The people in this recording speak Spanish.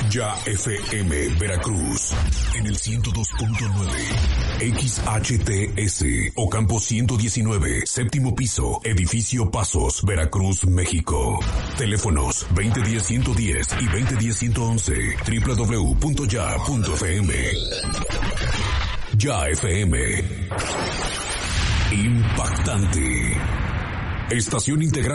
Ya FM Veracruz en el 102.9 XHTS Ocampo 119, séptimo piso, edificio Pasos, Veracruz, México. Teléfonos 2010-110 y 2010-111, www.ya.fm. Ya FM. Impactante. Estación integral.